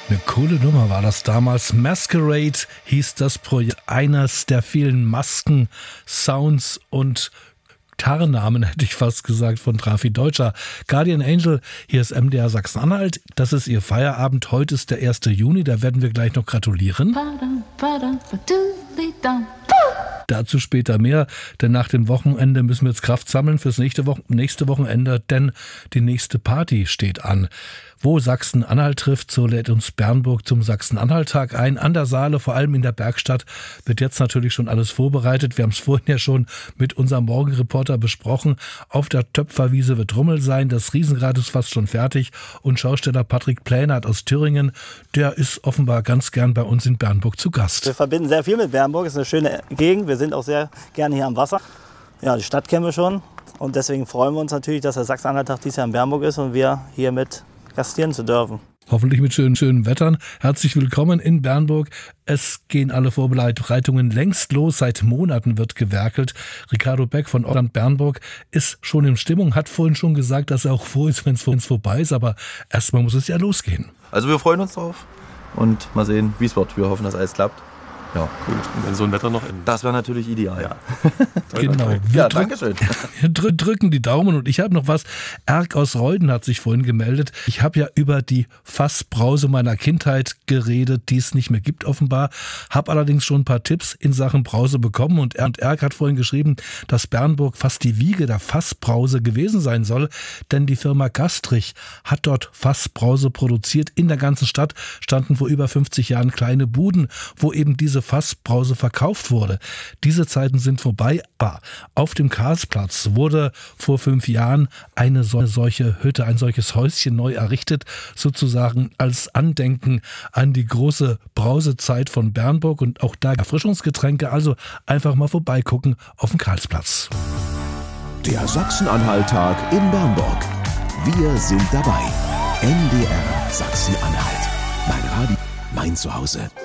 Eine coole Nummer war das damals. Masquerade hieß das Projekt. Eines der vielen Masken, Sounds und Tarnnamen, hätte ich fast gesagt, von Trafi Deutscher. Guardian Angel, hier ist MDR Sachsen-Anhalt. Das ist ihr Feierabend. Heute ist der 1. Juni, da werden wir gleich noch gratulieren. Dazu später mehr, denn nach dem Wochenende müssen wir jetzt Kraft sammeln fürs nächste Wochenende, denn die nächste Party steht an. Wo Sachsen-Anhalt trifft, so lädt uns Bernburg zum Sachsen-Anhalt-Tag ein. An der Saale, vor allem in der Bergstadt, wird jetzt natürlich schon alles vorbereitet. Wir haben es vorhin ja schon mit unserem Morgenreporter besprochen. Auf der Töpferwiese wird Rummel sein, das Riesenrad ist fast schon fertig und Schausteller Patrick Plänert aus Thüringen, der ist offenbar ganz gern bei uns in Bernburg zu Gast. Wir verbinden sehr viel mit Bernburg, es ist eine schöne Gegend, wir sind auch sehr gerne hier am Wasser. Ja, die Stadt kennen wir schon und deswegen freuen wir uns natürlich, dass der Sachsen-Anhalt-Tag dieses Jahr in Bernburg ist und wir hier mit gastieren zu dürfen. Hoffentlich mit schönen Wettern. Herzlich willkommen in Bernburg. Es gehen alle Vorbereitungen längst los. Seit Monaten wird gewerkelt. Ricardo Beck von Orland Bernburg ist schon in Stimmung, hat vorhin schon gesagt, dass er auch froh ist, wenn es vorbei ist. Aber erstmal muss es ja losgehen. Also wir freuen uns drauf und mal sehen, wie es wird. Wir hoffen, dass alles klappt. Ja, cool. Und wenn so ein Wetter noch endet. Das wäre natürlich ideal. Ja. Genau. Ja, danke schön. Wir drücken die Daumen und ich habe noch was. Erk aus Reuden hat sich vorhin gemeldet. Ich habe ja über die Fassbrause meiner Kindheit geredet, die es nicht mehr gibt offenbar. Habe allerdings schon ein paar Tipps in Sachen Brause bekommen und Erk hat vorhin geschrieben, dass Bernburg fast die Wiege der Fassbrause gewesen sein soll, denn die Firma Gastrich hat dort Fassbrause produziert. In der ganzen Stadt standen vor über 50 Jahren kleine Buden, wo eben diese Fassbrause verkauft wurde. Diese Zeiten sind vorbei, aber auf dem Karlsplatz wurde vor 5 Jahren eine solche Hütte, ein solches Häuschen neu errichtet, sozusagen als Andenken an die große Brausezeit von Bernburg und auch da Erfrischungsgetränke, also einfach mal vorbeigucken auf dem Karlsplatz. Der Sachsen-Anhalt-Tag in Bernburg. Wir sind dabei. MDR Sachsen-Anhalt. Mein Radio, mein Zuhause.